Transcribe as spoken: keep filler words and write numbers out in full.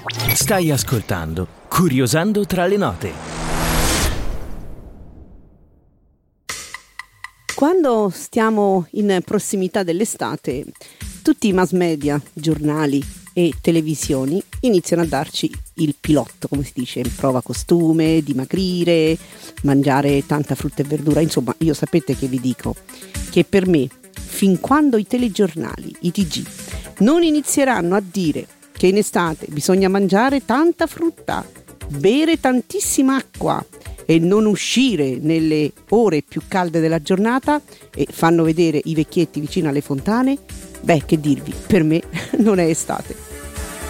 Stai ascoltando Curiosando tra le note. Quando stiamo in prossimità dell'estate, tutti i mass media, giornali e televisioni iniziano a darci il pilotto, come si dice, prova costume, dimagrire, mangiare tanta frutta e verdura. Insomma, io sapete che vi dico che per me, fin quando i telegiornali, i T G, non inizieranno a dire che in estate bisogna mangiare tanta frutta, bere tantissima acqua e non uscire nelle ore più calde della giornata e fanno vedere i vecchietti vicino alle fontane, beh, che dirvi, per me non è estate.